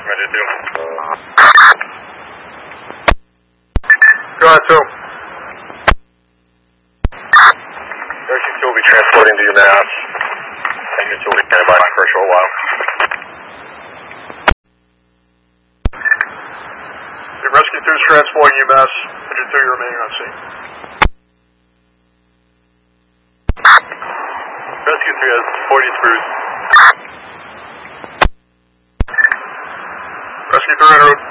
Engine 2. Go ahead, 2. Rescue 2 will be transporting to UMass. Engine 2 will be standing by for a short while. Rescue 2 is transporting UMass. Engine 2, you're remaining on scene. Rescue 3 has 40 screws. Rescue 3 en route.